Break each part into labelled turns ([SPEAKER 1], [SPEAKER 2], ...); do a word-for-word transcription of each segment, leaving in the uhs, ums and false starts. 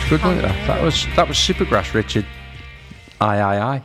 [SPEAKER 1] Good one. That. that was that was Supergrass, Richard. Aye, aye, aye.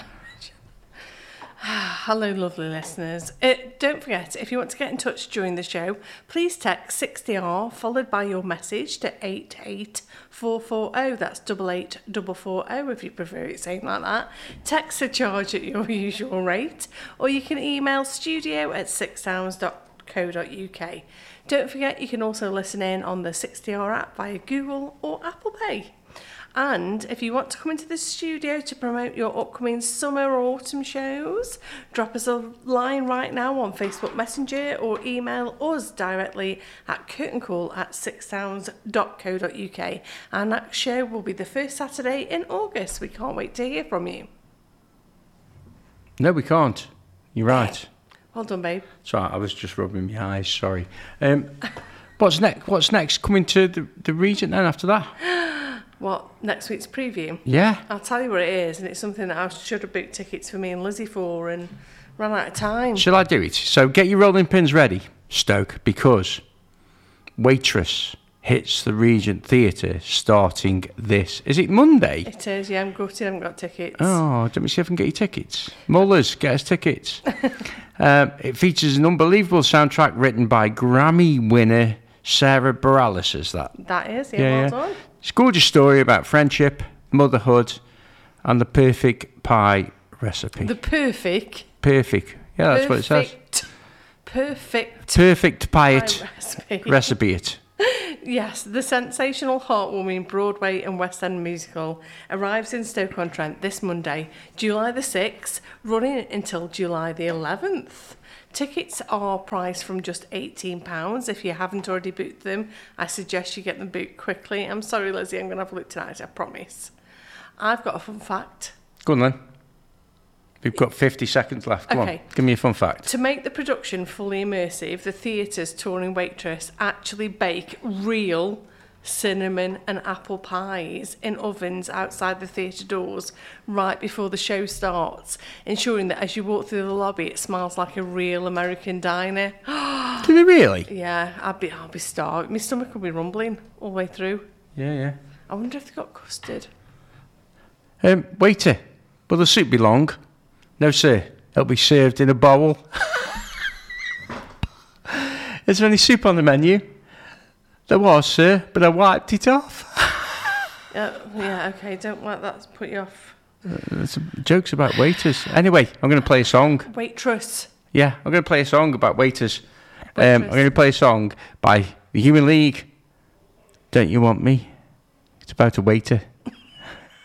[SPEAKER 2] Hello, lovely listeners. Uh, don't forget, if you want to get in touch during the show, please text sixty R followed by your message to eight eight four four zero. That's double eight double four zero if you prefer it saying like that. Text a charge at your usual rate, or you can email studio at six sounds dot co dot uk. Don't forget, you can also listen in on the sixty R app via Google or Apple Pay. And if you want to come into the studio to promote your upcoming summer or autumn shows, drop us a line right now on Facebook Messenger or email us directly at curtaincall at six sounds dot co dot uk. Our next show will be the first Saturday in August. We can't wait to hear from you.
[SPEAKER 1] No, we can't. You're right.
[SPEAKER 2] Well done, babe.
[SPEAKER 1] Sorry, I was just rubbing my eyes. Sorry. Um, what's next? What's next? Coming to the, the region then after that?
[SPEAKER 2] What, next week's preview?
[SPEAKER 1] Yeah.
[SPEAKER 2] I'll tell you what it is, and it's something that I should have booked tickets for me and Lizzie for and ran out of time.
[SPEAKER 1] Shall I do it? So get your rolling pins ready, Stoke, because Waitress hits the Regent Theatre starting this. Is it Monday?
[SPEAKER 2] It is, yeah, I'm gutted, I haven't got tickets.
[SPEAKER 1] Oh, let me see if I can get you tickets. Mullers, get us tickets. um, it features an unbelievable soundtrack written by Grammy winner Sarah Bareilles, is that?
[SPEAKER 2] That is, yeah,
[SPEAKER 1] yeah
[SPEAKER 2] well
[SPEAKER 1] yeah.
[SPEAKER 2] done.
[SPEAKER 1] It's a gorgeous story about friendship, motherhood, and the perfect pie recipe.
[SPEAKER 2] The perfect.
[SPEAKER 1] Perfect. Yeah, that's
[SPEAKER 2] perfect,
[SPEAKER 1] what it says.
[SPEAKER 2] Perfect.
[SPEAKER 1] Perfect pie it.
[SPEAKER 2] Recipe.
[SPEAKER 1] Recipe it.
[SPEAKER 2] Yes, the sensational, heartwarming Broadway and West End musical arrives in Stoke-on-Trent this Monday, July the sixth, running until July the eleventh. Tickets are priced from just eighteen pounds. If you haven't already booked them, I suggest you get them booked quickly. I'm sorry, Lizzie, I'm going to have a look tonight, I promise. I've got a fun fact.
[SPEAKER 1] Go on then. We've got fifty seconds left. Come
[SPEAKER 2] okay.
[SPEAKER 1] on, give me a fun fact.
[SPEAKER 2] To make the production fully immersive, the theatre's touring waitress actually bake real cinnamon and apple pies in ovens outside the theatre doors right before the show starts, ensuring that as you walk through the lobby it smells like a real American diner.
[SPEAKER 1] Do they really?
[SPEAKER 2] Yeah, I'll be, I'll be starved. My stomach will be rumbling all the way through.
[SPEAKER 1] Yeah, yeah.
[SPEAKER 2] I wonder if they've got custard.
[SPEAKER 1] Um, waiter, will the soup be long? No, sir. It'll be served in a bowl. Is there any soup on the menu? There was, sir, but I wiped it off.
[SPEAKER 2] uh, yeah, okay, don't let that put you off.
[SPEAKER 1] Uh, jokes about waiters. Anyway, I'm going to play a song.
[SPEAKER 2] Waitress.
[SPEAKER 1] Yeah, I'm going to play a song about waiters.
[SPEAKER 2] Waitress.
[SPEAKER 1] Um, I'm going to play a song by the Human League. Don't You Want Me? It's about a waiter.